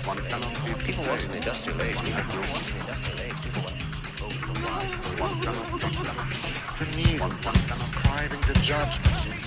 People wasn't industrial age. The needles inscribing the judgment in